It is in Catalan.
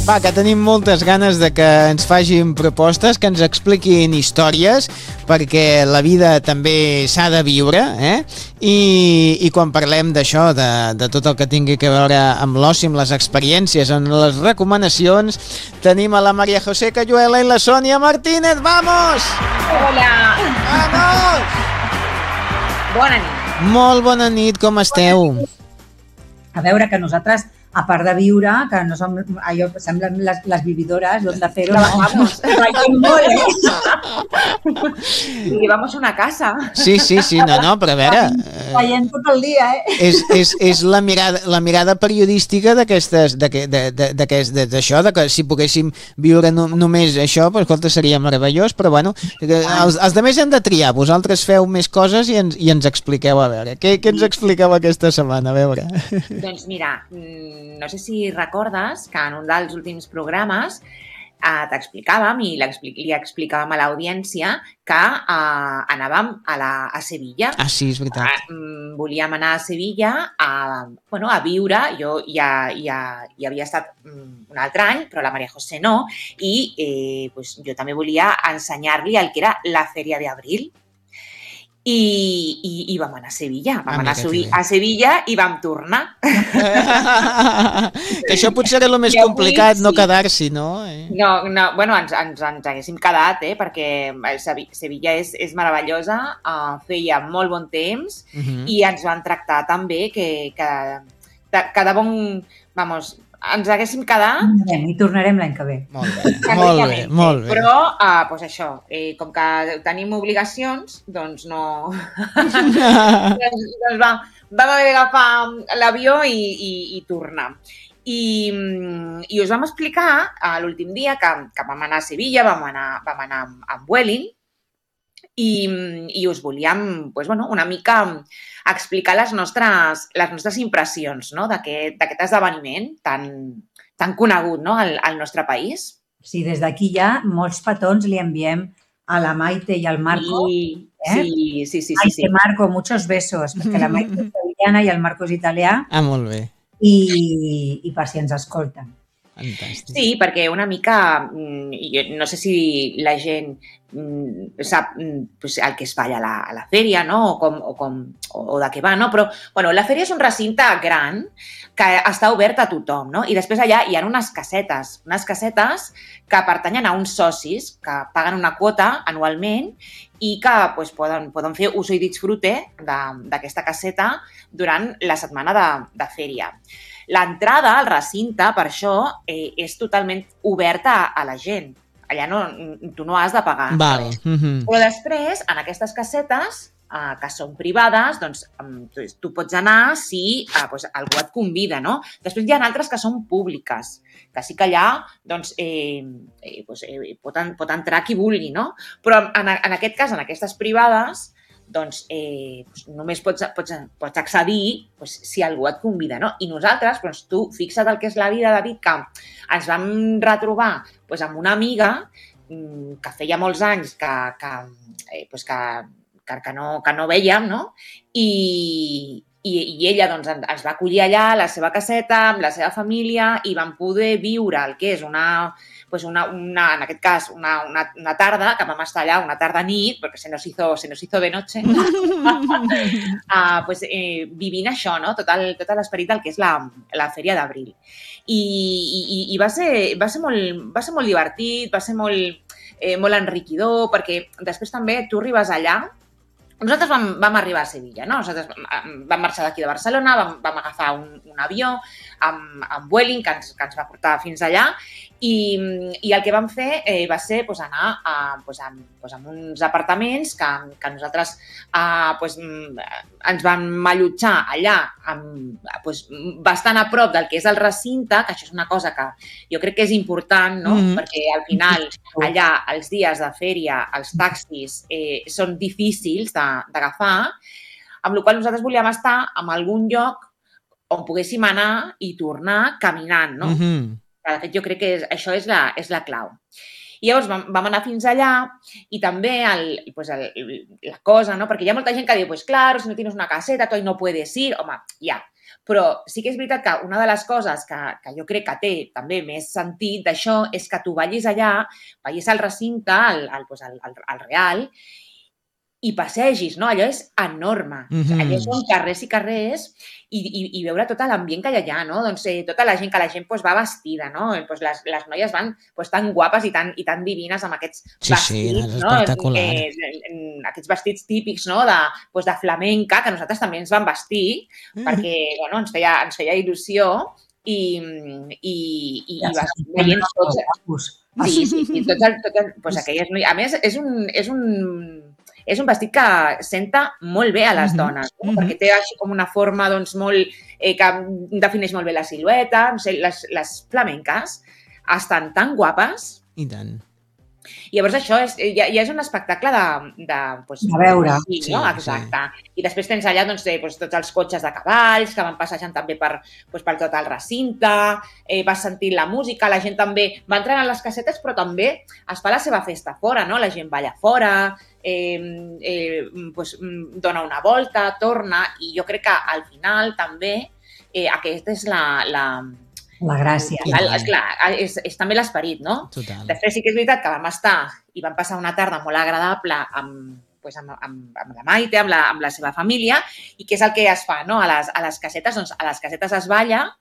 Va, que tenim moltes ganes de que ens facin propostes, que ens expliquin històries, perquè la vida també s'ha de viure, I quan parlem d'això, de tot el que tingui a veure amb l'oci, amb les experiències, amb les recomanacions, tenim a la María José Cayuela i la Sònia Martínez. ¡Vamos! Hola! ¡Vamos! Bona nit. Molt bona nit, com esteu? A veure, que nosaltres, a part de viure, que no som, allò, semblen les vividores d'Onda Cero. Trabajamos. Llevamos una casa. Sí, no, però a veure... Veient tot el dia, És la mirada periodística d'això, de que si poguéssim viure només això, doncs, escolta, seria meravellós, però bueno, els altres hem de triar, vosaltres feu més coses i ens expliqueu, a veure, què ens expliqueu aquesta setmana, a veure. Doncs mira, no sé si recordes que en un dels últims programes t'explicàvem i li explicàvem a l'audiència que anàvem a Sevilla. Ah, sí, és veritat. Volíem anar a Sevilla a viure. Jo ja hi havia estat un altre any, però la María José no, i jo també volia ensenyar-li el que era la Fèria d'Abril. I vam anar a Sevilla. Vam anar a Sevilla i vam tornar. Que això potser era el més complicat, no quedar-s'hi, no? No, bueno, ens haguéssim quedat, perquè Sevilla és meravellosa, feia molt bon temps i ens van tractar tan bé que de bon... Vamos, ens haguéssim quedat... I tornarem l'any que ve. Molt bé. Però, doncs això, com que tenim obligacions, doncs no... doncs vam haver d'agafar l'avió i tornar. I us vam explicar l'últim dia que vam anar a Sevilla, vam anar amb Vueling, i us volíem una mica explicar les nostres impressions, no? d'aquest esdeveniment tan conegut, no? al nostre país. Sí, des d'aquí ja molts petons li enviem a la Maite i al Marco. Sí. Maite, Marco, muchos besos, perquè la Maite és italiana i el Marco és italià. Ah, molt bé. I per si ens escolten. Fantàstic. Sí, perquè una mica, no sé si la gent sap el que es fa allà a la fèria, no? o de què va, no? Però la fèria és un recinte gran que està obert a tothom, no? I després allà hi ha unes casetes que pertanyen a uns socis que paguen una quota anualment i que poden fer uso i disfrute d'aquesta caseta durant la setmana de fèria. L'entrada al recinte, per això, és totalment oberta a la gent. Allà tu no has de pagar. Val. Però després, en aquestes casetes, que són privades, doncs tu pots anar si algú et convida, no? Després hi ha altres que són públiques, que sí que allà pot entrar qui vulgui, no? Però en aquest cas, en aquestes privades, doncs només pots accedir si algú et convida, no? I nosaltres, tu fixa't el que és la vida, David, que ens vam retrobar amb una amiga que feia molts anys que no vèiem, no? I ella ens va acollir allà a la seva caseta, amb la seva família, i vam poder viure el que és en aquest cas, una tarda, que vam estar allà, una tarda-nit, perquè se nos hizo de noche, vivint això, no? Tot l'esperit del que és la Fèria d'Abril. I va ser molt divertit, va ser molt enriquidor, perquè després també tu arribes allà. Nosaltres vam arribar a Sevilla, no? Nosaltres vam marxar d'aquí de Barcelona, vam agafar un avió amb Vueling que ens va portar fins allà i el que vam fer va ser anar a uns apartaments que nosaltres ens vam allotjar allà bastant a prop del que és el recinte, que això és una cosa que jo crec que és important, no? Perquè al final allà els dies de fèria, els taxis són difícils d'agafar, amb la qual cosa nosaltres volíem estar en algun lloc on poguéssim anar i tornar caminant, no? De fet, jo crec que això és la clau. I llavors vam anar fins allà i també la cosa, no? Perquè hi ha molta gent que diu, pues claro, si no tienes una caseta, tu ahí no puedes ir. Home, ja. Però sí que és veritat que una de les coses que jo crec que té també més sentit d'això és que tu vagis allà, vagis al recinte, al Real, i passegis, no? Allò és enorme. Allò són carrers i carrers i veure tot l'ambient que hi ha allà, no? Doncs tota la gent, va vestida, no? Doncs les noies van tan guapes i tan divines amb aquests vestits, és espectacular. Aquests vestits típics, no? De flamenca, que nosaltres també ens vam vestir, perquè, bueno, ens feia il·lusió i vas veient tots... Sí, tots aquelles noies... A més, és un vestit que senta molt bé a les dones, no? Perquè té així com una forma doncs, que defineix molt bé la silueta. No sé, les flamenques estan tan guapes. I tant. I llavors això ja és un espectacle de veure. Sí, no? Exacte. I després tens allà tots els cotxes de cavalls que van passejant també per tot el recinte, vas sentint la música, la gent també va entrant a les casetes, però també es fa la seva festa fora, no? La gent balla fora, dona una volta, torna, i jo crec que al final també aquesta és la gràcia. Clar, és també l'esperit, no? Total. Després sí que és veritat que vam estar i vam passar una tarda molt agradable amb la Maite, amb la seva família, i què és el que es fa, no? A les casetes, doncs a les casetes es balla